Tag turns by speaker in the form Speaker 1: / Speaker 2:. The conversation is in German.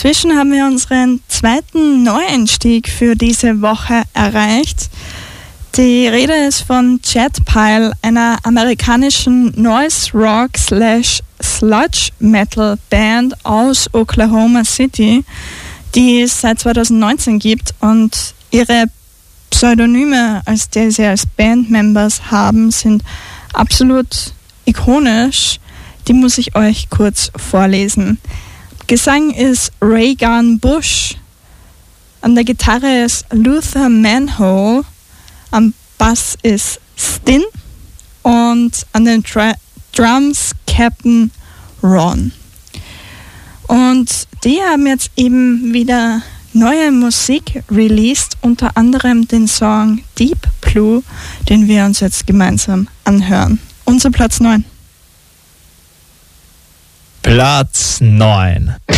Speaker 1: Inzwischen haben wir unseren zweiten Neueinstieg für diese Woche erreicht. Die Rede ist von Jetpile, einer amerikanischen Noise-Rock/Sludge-Metal-Band aus Oklahoma City, die es seit 2019 gibt, und ihre Pseudonyme, als die sie als Bandmembers haben, sind absolut ikonisch. Die muss ich euch kurz vorlesen. Gesang ist Raygun Bush, an der Gitarre ist Luther Manhole, am Bass ist Stin und an den Drums Captain Ron. Und die haben jetzt eben wieder neue Musik released, unter anderem den Song Deep Blue, den wir uns jetzt gemeinsam anhören. Unser Platz 9.
Speaker 2: Platz 9.